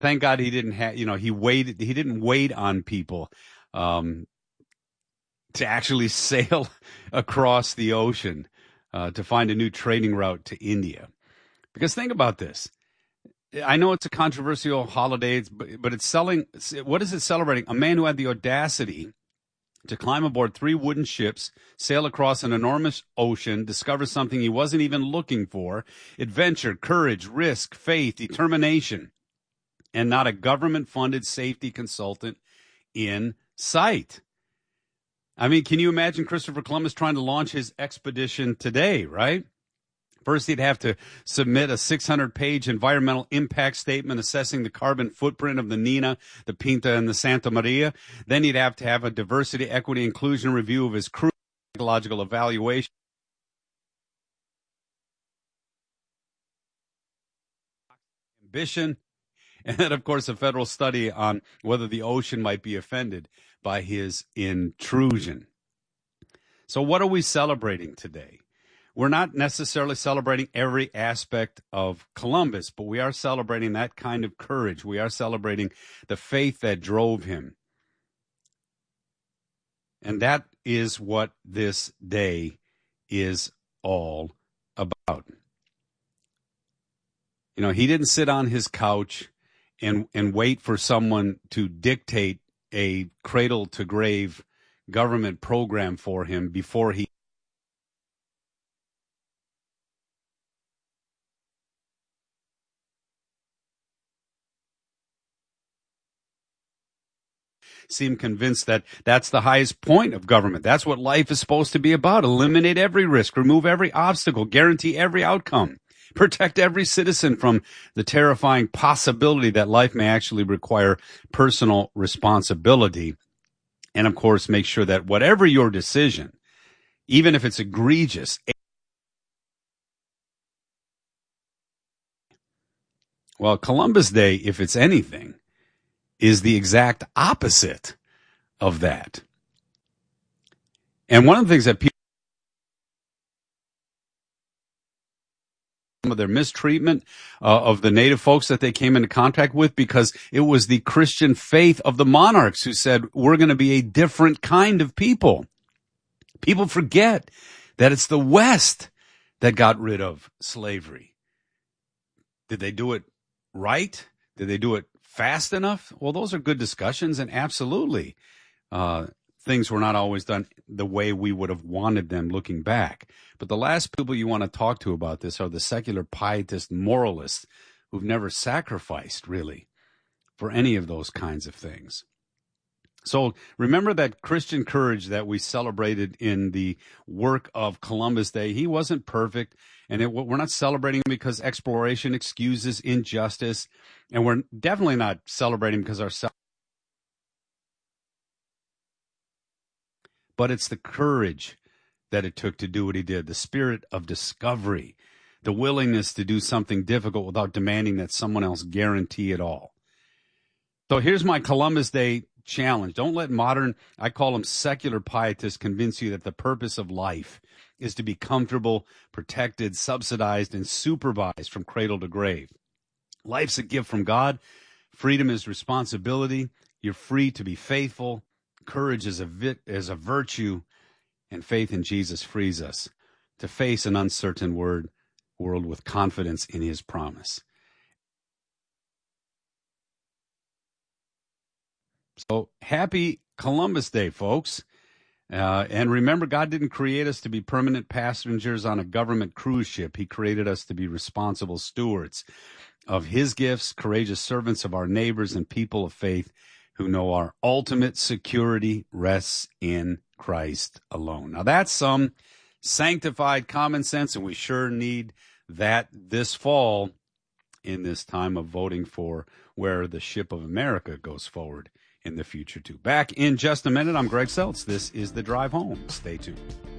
Thank God he didn't have, he didn't wait on people um, to actually sail across the ocean to find a new trading route to India. Because think about this. I know it's a controversial holiday, but it's selling. What is it celebrating? A man who had the audacity to climb aboard three wooden ships, sail across an enormous ocean, discover something he wasn't even looking for, adventure, courage, risk, faith, determination, and not a government-funded safety consultant in sight. I mean, can you imagine Christopher Columbus trying to launch his expedition today, right? First, he'd have to submit a 600-page environmental impact statement assessing the carbon footprint of the Nina, the Pinta, and the Santa Maria. Then he'd have to have a diversity, equity, inclusion review of his crew, psychological evaluation, ambition, and then, of course, a federal study on whether the ocean might be offended by his intrusion. So what are we celebrating today? We're not necessarily celebrating every aspect of Columbus, but we are celebrating that kind of courage. We are celebrating the faith that drove him. And that is what this day is all about. You know, he didn't sit on his couch and wait for someone to dictate a cradle-to-grave government program for him before he seem convinced that that's the highest point of government. That's what life is supposed to be about. Eliminate every risk, remove every obstacle, guarantee every outcome, protect every citizen from the terrifying possibility that life may actually require personal responsibility. And of course, make sure that whatever your decision, even if it's egregious, well, Columbus Day, if it's anything, is the exact opposite of that. And one of the things that people, some of their mistreatment of the native folks that they came into contact with, because it was the Christian faith of the monarchs who said, we're going to be a different kind of people. People forget that it's the West that got rid of slavery. Did they do it right? Did they do it fast enough? Well, those are good discussions, and absolutely things were not always done the way we would have wanted them looking back. But the last people you want to talk to about this are the secular pietist moralists who've never sacrificed, really, for any of those kinds of things. So remember that Christian courage that we celebrated in the work of Columbus Day. He wasn't perfect, and we're not celebrating him because exploration excuses injustice, and we're definitely not celebrating because but it's the courage that it took to do what he did, the spirit of discovery, the willingness to do something difficult without demanding that someone else guarantee it all. So here's my Columbus Day challenge. Don't let modern, I call them secular pietists, convince you that the purpose of life is to be comfortable, protected, subsidized, and supervised from cradle to grave. Life's a gift from God. Freedom is responsibility. You're free to be faithful. Courage is a virtue, and faith in Jesus frees us to face an uncertain world with confidence in his promise. So happy Columbus Day, folks. And remember, God didn't create us to be permanent passengers on a government cruise ship. He created us to be responsible stewards of his gifts, courageous servants of our neighbors, and people of faith who know our ultimate security rests in Christ alone. Now, that's some sanctified common sense, and we sure need that this fall in this time of voting for where the ship of America goes forward in the future, too. Back in just a minute, I'm Greg Seltz. This is The Drive Home. Stay tuned.